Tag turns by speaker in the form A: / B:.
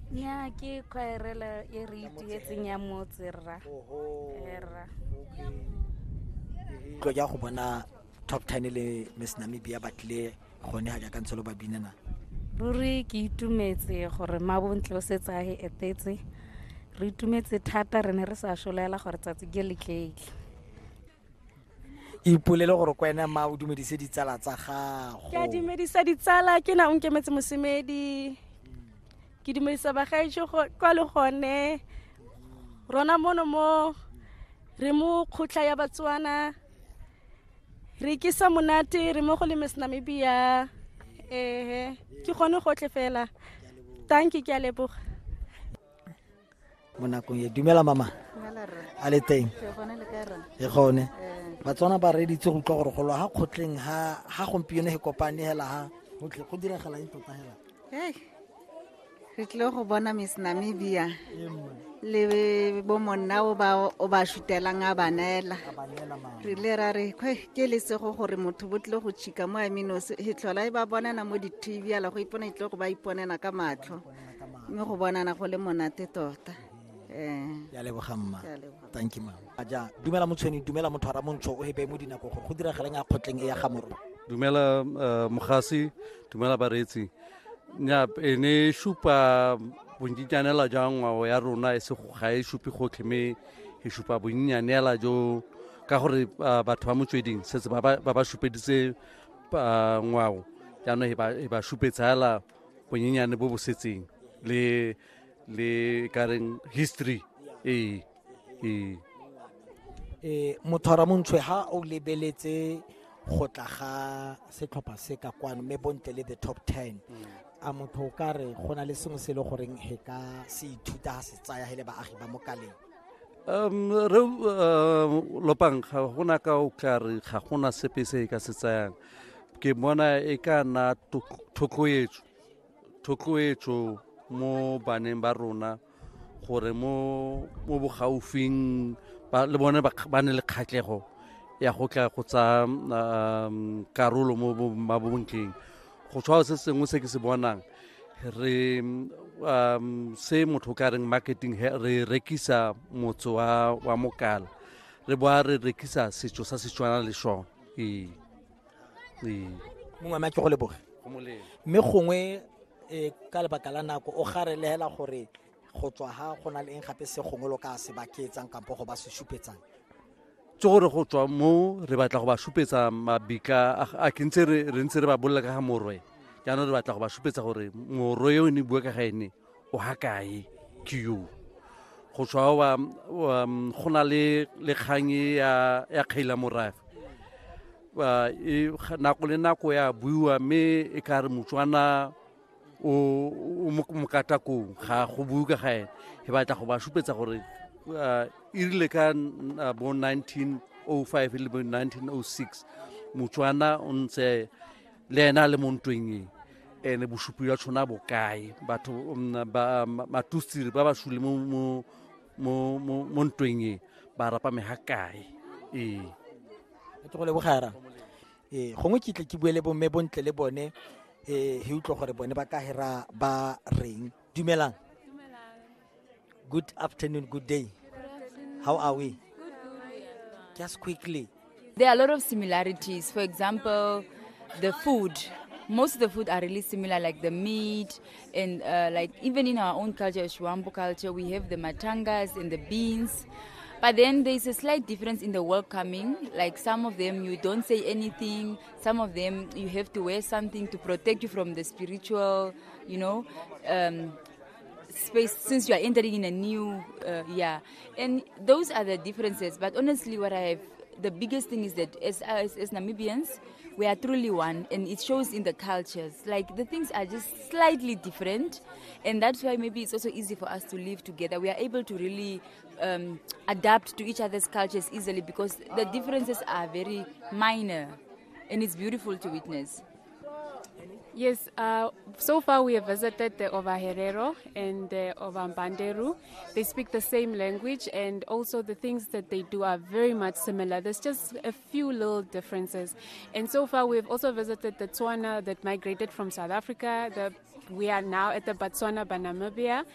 A: nya ke khwaerela e re ituetseng ya motse rra. Rra.
B: Tlo ja go bona top 10 le Miss Namibia batlile gone ha ja ka ntsholo ba binana.
A: Ruri ke itumetse gore Mabontle o setse a e etetse. Re itumetse thata re ne re sa sholela gore tsatsi ke letleke.
B: Ipolele gore kwena ma o dumedise ditsala tsa gago.
C: Ke a dumedisa ditsala ke na o nkemetse mosemedi. Ke dumedisa bagaetsho kwa le gone. Rona mono mo re mo khutla ya Batswana. Re ke sa monate re mo go le Miss Namibia. Ke gone gotle fela. Thank you ke a leboga.
B: Monakong ye dumela mama. A le teng. E gone. Batswana ba reditse go tlwa gore go lwa ha khotleng ha gompieno he kopane hela ha go diragala eng tota hela.
D: Re tle go bona Miss Namibia le bo monna o ba shutelang a banela re le ra re ke le sego gore motho bo tle go chika mo amino he tlhola e ba bonana mo di TV ala go ipona itle go ba iponena ka matlho mme go bonana go le monate tota.
B: Ya leboga mma. Thank you mama. Aja dumela motshweni dumela motho ra montsho o hebe mo dinako go diragalang a khotleng e ya gamoro.
E: Dumela mogasi dumela baretsi nya ene shupa bonjitjanela jangwa ya rona e se ga e shupi gotlhe me e shupa bonnyanela jo ka gore batho ba motsweding setse ba shupeditse ngwao jano e ba shupetsala bonyenyane bo bo setseng le kareng history
B: motho ra montshwe ha o lebeletse go tla ga setlhopha se ka kwano me bontle le the top 10 a motho ka re go na le sengwe se le goreng he ka se ithuta se tsaya hele baagi ba mokaleng.
E: Re lopang ga gona ka o ka re ga gona sepe se ka se tsayang ke bona e ka na thokloetso mo baneng ba rona gore mo bogaufing le bone ba ne le kgatlego ya go tla go tsa karolo mo mabontleng go tshwa se sengwe se ke se bonang re se motho ka reng marketing re rekisa motso wa mokala re boa re rekisa setso sa Setswana le shona
B: mongwe ma ke go leboge mme gongwe ka lebaka la nako o gare lehela gore go tswa ha go na le eng gape se gongwe lo ka se baketsang kampo go ba se shupetsang
E: tse gore go tswa mo re batla go ba shupetsa mabika a ke ntse re ntse re ba bolela ka ga morwe jaanong re batla go ba shupetsa gore morwe yo ne bua ka ga ene o ha kae ke yo go tswa go na le kgang ya kgaila morafe nako le nako ya buiwa mme e ka re Motswana o mokatakong ga go bue ka ga ene e batla go ba shupetsa gore e rile ka bo 1905 le bo 1906 Motswana o ntse le ena le mo ntweng ene boshupi jwa tshona bo kae batho matustiri ba ba shule mo ntweng ba rapa me ha kae
B: ke go lebogara gongwe ke tle ke buele bo mme bontle le bone he utlo gore bone ba ka hera ba reng dumelang. Good afternoon, good day. How are we? Just quickly.
F: There are a lot of similarities. For example, the food. Most of the food are really similar, like the meat and like even in our own culture, Shwambo culture, we have the matangas and the beans. But then there's a slight difference in the welcoming. Like some of them, you don't say anything. Some of them, you have to wear something to protect you from the spiritual, space, since you are entering in a new, And those are the differences. But honestly, the biggest thing is that as Namibians, we are truly one, and it shows in the cultures. Like the things are just slightly different, and that's why maybe it's also easy for us to live together. We are able to really adapt to each other's cultures easily because the differences are very minor, and it's beautiful to witness.
G: Yes, so far we have visited the Ovaherero and the Ovambanderu. They speak the same language, and also the things that they do are very much similar. There's just a few little differences. And so far we've also visited the Tswana that migrated from South Africa. We are now at the Botswana Banamibia,